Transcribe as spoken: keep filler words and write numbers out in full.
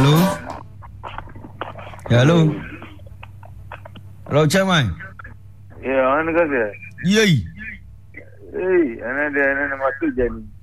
Hello. Hello. Hello, Chairman. Yeah, I'm going to Yay. Hey, and then I'm